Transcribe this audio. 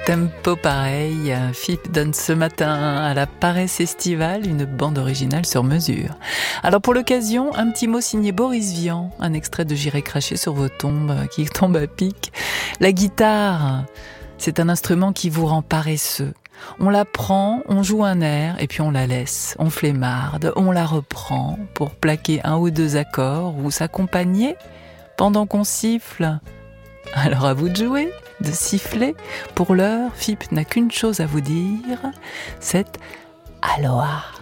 tempo pareil, Philippe donne ce matin à la Paresse estivale une bande originale sur mesure. Alors pour l'occasion, un petit mot signé Boris Vian, un extrait de J'irai cracher sur vos tombes qui tombe à pic. La guitare, c'est un instrument qui vous rend paresseux. On la prend, on joue un air et puis on la laisse, on flemmarde, on la reprend pour plaquer un ou deux accords ou s'accompagner pendant qu'on siffle. Alors à vous de jouer, de siffler. Pour l'heure, Philippe n'a qu'une chose à vous dire, c'est Aloha.